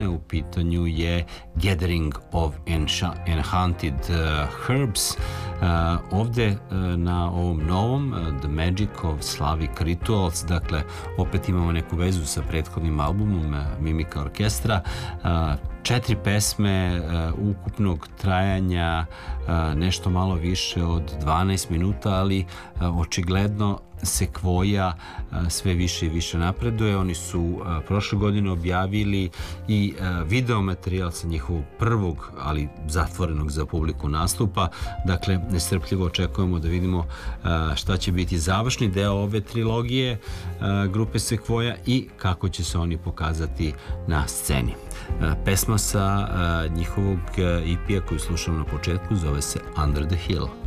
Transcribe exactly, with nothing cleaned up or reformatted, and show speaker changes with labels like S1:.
S1: U pitanju je Gathering of Enchanted Herbs. Ovde na ovom novom The Magic of Slavic Rituals, dakle opet imamo neku vezu sa prethodnim albumom Mimika orkestra. Četiri pesme ukupnog trajanja nešto malo više od dvanaest minuta, ali očigledno Sekvoja sve više i više napreduje. Oni su prošle godine objavili i video materijal sa njihovog prvog, ali zatvorenog za publiku nastupa. Dakle, nestrpljivo očekujemo da vidimo šta će biti završni deo ove trilogije grupe Sekvoja i kako će se oni pokazati na sceni. Pesma sa njihovog E P-a koju slušamo na početku zove se Under the Hill.